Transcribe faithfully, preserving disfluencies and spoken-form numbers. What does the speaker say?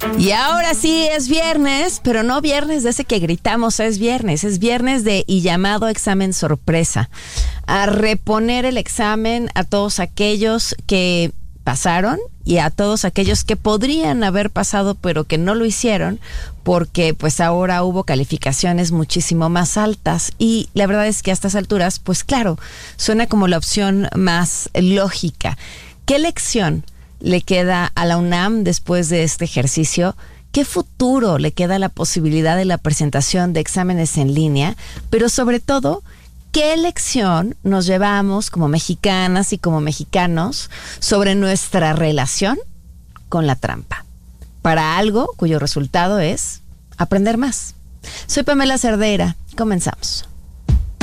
Y ahora sí es viernes, pero no viernes de ese que gritamos, es viernes, es viernes de y llamado examen sorpresa. A reponer el examen a todos aquellos que pasaron y a todos aquellos que podrían haber pasado pero que no lo hicieron porque pues ahora hubo calificaciones muchísimo más altas y la verdad es que a estas alturas pues claro, suena como la opción más lógica. ¿Qué lección le queda a la UNAM después de este ejercicio? ¿Qué futuro le queda a la posibilidad de la presentación de exámenes en línea? Pero sobre todo, ¿qué lección nos llevamos como mexicanas y como mexicanos sobre nuestra relación con la trampa? Para algo cuyo resultado es aprender más. Soy Pamela Cerdeira. Comenzamos.